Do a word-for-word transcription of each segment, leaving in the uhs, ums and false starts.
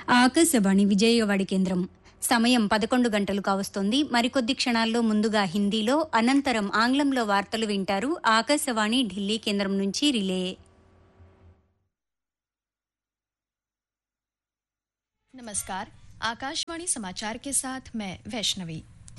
ఆకాశవాణి విజయవాడ కేంద్రం. సమయం పదకొండు గంటలు కావస్తోంది. మరికొద్ది క్షణాల్లో ముందుగా హిందీలో, అనంతరం ఆంగ్లంలో వార్తలు వింటారు. ఆకాశవాణి ఢిల్లీ కేంద్రం నుంచి రిలే. नमस्कार, आकाशवाणी समाचार के साथ मैं वैष्णवी।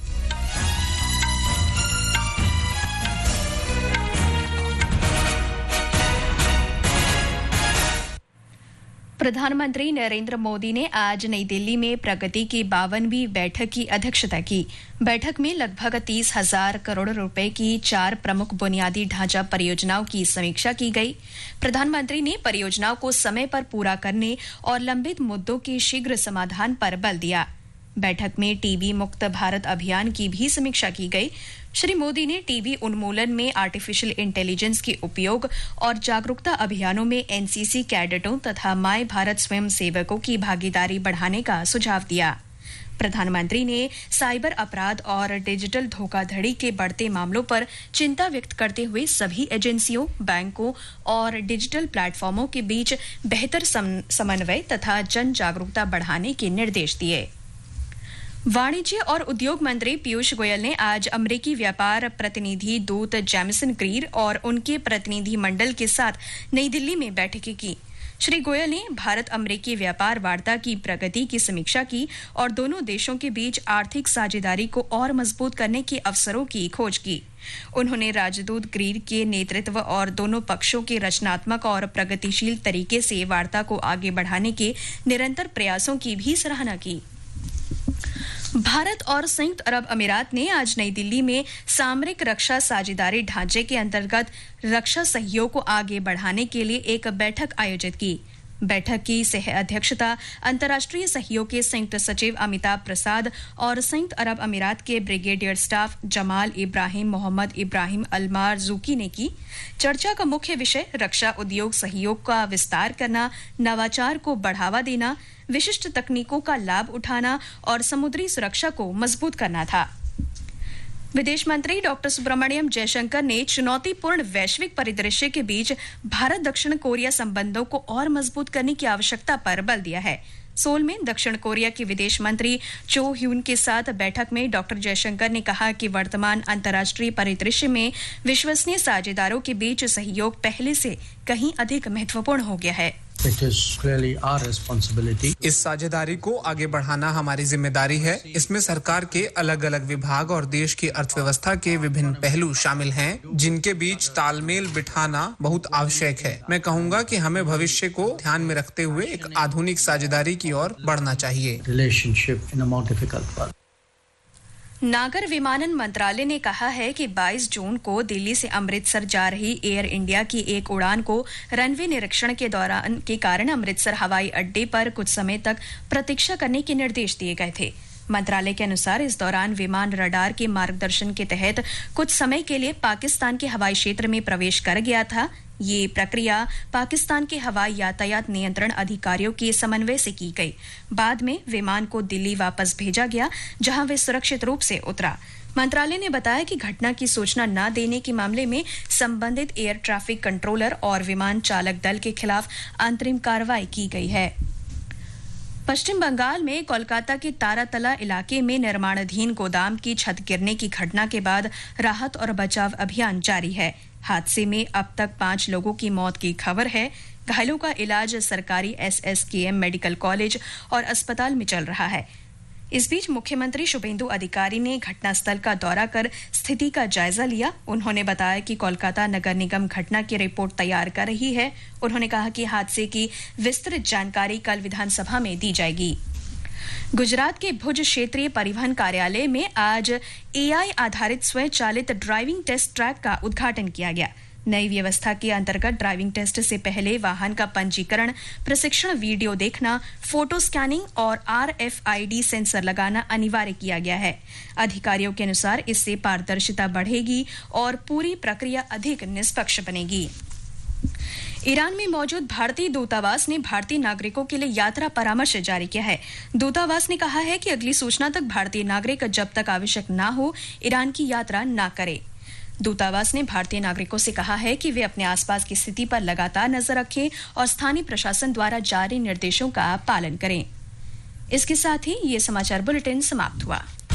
प्रधानमंत्री नरेंद्र मोदी ने आज नई दिल्ली में प्रगति की बावनवीं बैठक की अध्यक्षता की। बैठक में लगभग तीस हजार करोड़ रुपए की चार प्रमुख बुनियादी ढांचा परियोजनाओं की समीक्षा की गई। प्रधानमंत्री ने परियोजनाओं को समय पर पूरा करने और लंबित मुद्दों के शीघ्र समाधान पर बल दिया। बैठक में टीबी मुक्त भारत अभियान की भी समीक्षा की गई। श्री मोदी ने टीबी उन्मूलन में आर्टिफिशियल इंटेलिजेंस के उपयोग और जागरूकता अभियानों में एनसीसी कैडेटों तथा माय भारत स्वयं सेवकों की भागीदारी बढ़ाने का सुझाव दिया। प्रधानमंत्री ने साइबर अपराध और डिजिटल धोखाधड़ी के बढ़ते मामलों पर चिंता व्यक्त करते हुए सभी एजेंसियों, बैंकों और डिजिटल प्लेटफॉर्मों के बीच बेहतर समन्वय तथा जन जागरूकता बढ़ाने के निर्देश दिए। वाणिज्य और उद्योग मंत्री पीयूष गोयल ने आज अमेरिकी व्यापार प्रतिनिधि दूत जैमिसन ग्रीर और उनके प्रतिनिधि मंडल के साथ नई दिल्ली में बैठकें की। श्री गोयल ने भारत अमेरिकी व्यापार वार्ता की प्रगति की समीक्षा की और दोनों देशों के बीच आर्थिक साझेदारी को और मजबूत करने के अवसरों की खोज की। उन्होंने राजदूत ग्रीर के नेतृत्व और दोनों पक्षों के रचनात्मक और प्रगतिशील तरीके से वार्ता को आगे बढ़ाने के निरंतर प्रयासों की भी सराहना की। भारत और संयुक्त अरब अमीरात ने आज नई दिल्ली में सामरिक रक्षा साझेदारी ढांचे के अंतर्गत रक्षा सहयोग को आगे बढ़ाने के लिए एक बैठक आयोजित की। बैठक की सह अध्यक्षता अंतर्राष्ट्रीय सहयोग के संयुक्त सचिव अमिताभ प्रसाद और संयुक्त अरब अमीरात के ब्रिगेडियर स्टाफ जमाल इब्राहिम मोहम्मद इब्राहिम अल-मार्जुकी ने की। चर्चा का मुख्य विषय रक्षा उद्योग सहयोग का विस्तार करना, नवाचार को बढ़ावा देना, विशिष्ट तकनीकों का लाभ उठाना और समुद्री सुरक्षा को मजबूत करना था। विदेश मंत्री डॉक्टर सुब्रमण्यम जयशंकर ने चुनौतीपूर्ण वैश्विक परिदृश्य के बीच भारत दक्षिण कोरिया संबंधों को और मजबूत करने की आवश्यकता पर बल दिया है। सोल में दक्षिण कोरिया के विदेश मंत्री चो ह्यून के साथ बैठक में डॉक्टर जयशंकर ने कहा कि वर्तमान अंतर्राष्ट्रीय परिदृश्य में विश्वसनीय साझेदारों के बीच सहयोग पहले से कहीं अधिक महत्वपूर्ण हो गया है। It is clearly our responsibility. इस साझेदारी को आगे बढ़ाना हमारी जिम्मेदारी है। इसमें सरकार के अलग-अलग विभाग और देश की अर्थव्यवस्था के विभिन्न पहलू शामिल हैं, जिनके बीच तालमेल बिठाना बहुत आवश्यक है। मैं कहूँगा कि हमें भविष्य को ध्यान में रखते हुए एक आधुनिक साझेदारी की ओर बढ़ना चाहिए। Relationship in a more difficult world. नागर विमानन मंत्रालय ने कहा है कि बाईस जून को दिल्ली से अमृतसर जा रही एयर इंडिया की एक उड़ान को रनवे निरीक्षण के दौरान के कारण अमृतसर हवाई अड्डे पर कुछ समय तक प्रतीक्षा करने के निर्देश दिए गए थे। मंत्रालय के अनुसार इस दौरान विमान रडार के मार्गदर्शन के तहत कुछ समय के लिए पाकिस्तान के हवाई क्षेत्र में प्रवेश कर गया था। ये प्रक्रिया पाकिस्तान के हवाई यातायात नियंत्रण अधिकारियों के समन्वय से की गई। बाद में विमान को दिल्ली वापस भेजा गया, जहां वे सुरक्षित रूप से उतरा। मंत्रालय ने बताया कि घटना की सूचना न देने के मामले में संबंधित एयर ट्रैफिक कंट्रोलर और विमान चालक दल के खिलाफ अंतरिम कार्रवाई की गई है। पश्चिम बंगाल में कोलकाता के तारातला इलाके में निर्माणाधीन गोदाम की छत गिरने की घटना के बाद राहत और बचाव अभियान जारी है। हादसे में अब तक पांच लोगों की मौत की खबर है। घायलों का इलाज सरकारी एसएसकेएम मेडिकल कॉलेज और अस्पताल में चल रहा है। इस बीच मुख्यमंत्री शुभेंदु अधिकारी ने घटनास्थल का दौरा कर स्थिति का जायजा लिया। उन्होंने बताया कि कोलकाता नगर निगम घटना की रिपोर्ट तैयार कर रही है। उन्होंने कहा कि हादसे की विस्तृत जानकारी कल विधानसभा में दी जाएगी। गुजरात के भुज क्षेत्रीय परिवहन कार्यालय में आज एआई आधारित स्वचालित ड्राइविंग टेस्ट ट्रैक का उद्घाटन किया गया। नई व्यवस्था के अंतर्गत ड्राइविंग टेस्ट से पहले वाहन का पंजीकरण, प्रशिक्षण वीडियो देखना, फोटो स्कैनिंग और आरएफआईडी सेंसर लगाना अनिवार्य किया गया है। अधिकारियों के अनुसार इससे पारदर्शिता बढ़ेगी और पूरी प्रक्रिया अधिक निष्पक्ष बनेगी। ईरान में मौजूद भारतीय दूतावास ने भारतीय नागरिकों के लिए यात्रा परामर्श जारी किया है। दूतावास ने कहा है कि अगली सूचना तक भारतीय नागरिक जब तक आवश्यक न हो ईरान की यात्रा न करे। दूतावास ने भारतीय नागरिकों से कहा है कि वे अपने आसपास की स्थिति पर लगातार नजर रखें और स्थानीय प्रशासन द्वारा जारी निर्देशों का पालन करें। इसके साथ ही ये समाचार बुलेटिन समाप्त हुआ।